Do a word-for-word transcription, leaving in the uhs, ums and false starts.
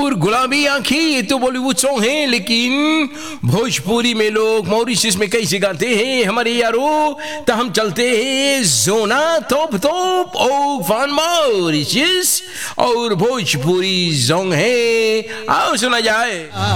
और गुलाबी आंखें ये तो बॉलीवुड सॉन्ग है, लेकिन भोजपुरी में लोग मॉरिशस में कैसे गाते हैं हमारे यारो। तो हम चलते हैं जोना तोप तोप ओ फान मॉरिशस और भोजपुरी सॉन्ग है, आओ सुना जाए।